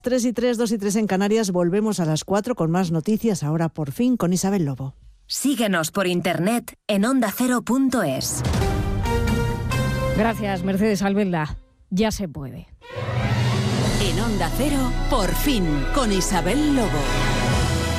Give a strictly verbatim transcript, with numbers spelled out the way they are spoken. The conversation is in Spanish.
tres y tres, dos y tres en Canarias. Volvemos a las cuatro con más noticias, ahora por fin con Isabel Lobo. Síguenos por internet en onda cero punto es. Gracias, Mercedes Albelda. Ya se puede. En Onda Cero, por fin, con Isabel Lobo.